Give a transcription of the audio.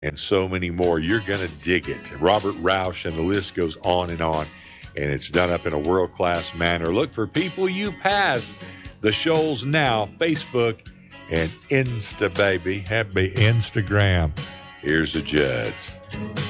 and so many more. You're going to dig it. Robert Roush, and the list goes on, and it's done up in a world-class manner. Look for People You Pass. The Shoals now, Facebook and Insta, baby. Happy Instagram. Here's the Judds.